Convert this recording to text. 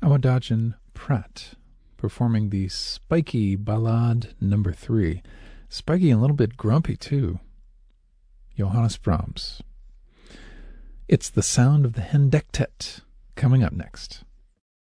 Awadagin Pratt performing the Spiky Ballade No. 3. Spiky and a little bit grumpy, too. Johannes Brahms. It's the sound of the Hendektet coming up next.